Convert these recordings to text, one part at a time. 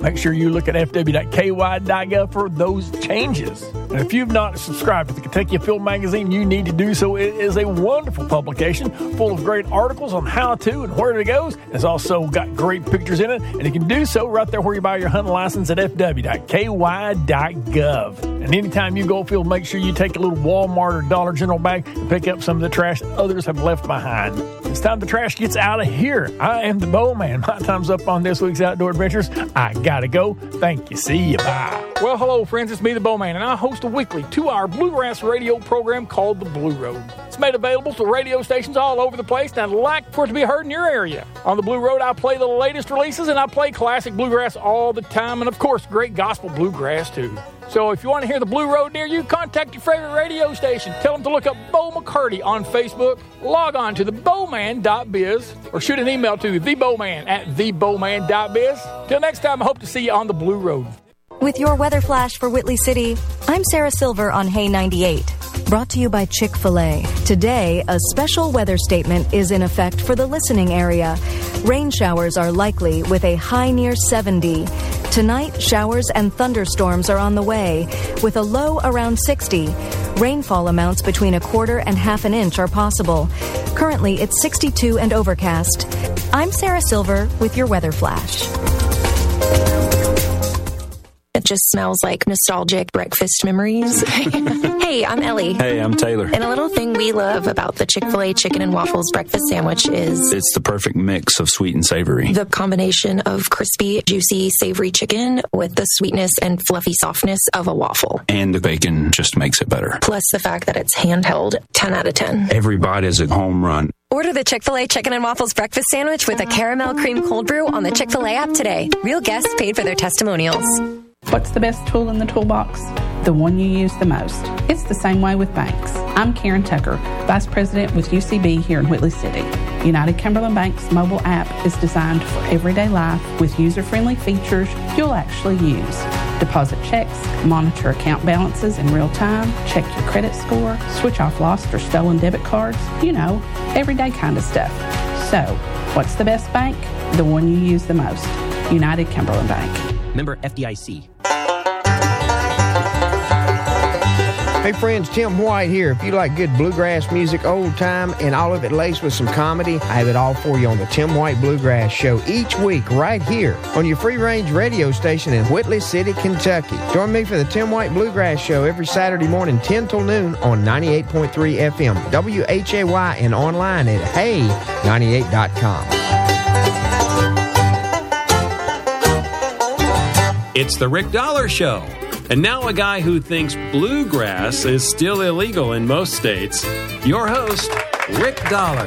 make sure you look at fw.ky.gov for those changes. And if you've not subscribed to the Kentucky Field Magazine, you need to do so. It is a wonderful publication full of great articles on how to and where it goes. It's also got great pictures in it, and you can do so right there where you buy your hunting license at fw.ky.gov. And anytime you go field, make sure you take a little Walmart or Dollar General bag and pick up some of the trash that others have left behind. It's time the trash gets out of here. I am the Bowman. My time's up on this week's Outdoor Adventures. I gotta go. Thank you. See you. Bye. Well, hello, friends. It's me, the Bowman, and I host a weekly 2-hour bluegrass radio program called The Blue Road. It's made available to radio stations all over the place, and I'd like for it to be heard in your area. On The Blue Road, I play the latest releases, and I play classic bluegrass all the time, and of course, great gospel bluegrass, too. So if you want to hear The Blue Road near you, contact your favorite radio station. Tell them to look up Bo McCarty on Facebook. Log on to thebowman.biz or shoot an email to thebowman@thebowman.biz. Till next time, I hope to see you on The Blue Road. With your weather flash for Whitley City, I'm Sarah Silver on Hay 98. Brought to you by Chick-fil-A. Today, a special weather statement is in effect for the listening area. Rain showers are likely with a high near 70. Tonight, showers and thunderstorms are on the way with a low around 60. Rainfall amounts between a quarter and half an inch are possible. Currently, it's 62 and overcast. I'm Sarah Silver with your weather flash. It just smells like nostalgic breakfast memories. Hey, I'm Ellie. Hey, I'm Taylor. And a little thing we love about the Chick-fil-A chicken and waffles breakfast sandwich is it's the perfect mix of sweet and savory. The combination of crispy, juicy, savory chicken with the sweetness and fluffy softness of a waffle. And the bacon just makes it better. Plus the fact that it's handheld, 10 out of 10. Every bite is a home run. Order the Chick-fil-A Chicken and Waffles Breakfast Sandwich with a caramel cream cold brew on the Chick-fil-A app today. Real guests paid for their testimonials. What's the best tool in the toolbox? The one you use the most. It's the same way with banks. I'm Karen Tucker, Vice President with UCB here in Whitley City. United Cumberland Bank's mobile app is designed for everyday life with user-friendly features you'll actually use. Deposit checks, monitor account balances in real time, check your credit score, switch off lost or stolen debit cards, you know, everyday kind of stuff. So, what's the best bank? The one you use the most. United Cumberland Bank. Member FDIC. Hey friends, Tim White here. If you like good bluegrass music, old time, and all of it laced with some comedy, I have it all for you on the Tim White Bluegrass Show each week right here on your free-range radio station in Whitley City, Kentucky. Join me for the Tim White Bluegrass Show every Saturday morning 10 till noon on 98.3 FM, WHAY, and online at hey98.com. It's the Rick Dollar Show. And now a guy who thinks bluegrass is still illegal in most states. Your host, Rick Dollar.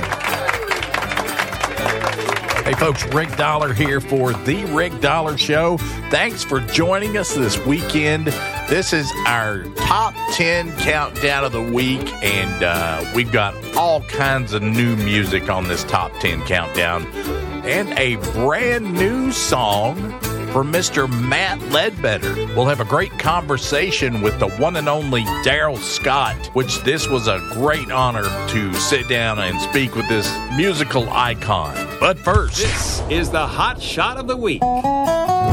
Hey folks, Rick Dollar here for The Rick Dollar Show. Thanks for joining us this weekend. This is our top 10 countdown of the week, and we've got all kinds of new music on this top 10 countdown. And a brand new song from Mr. Matt Ledbetter. We'll have a great conversation with the one and only Daryl Scott, which this was a great honor to sit down and speak with this musical icon. But first, this is the Hot Shot of the Week.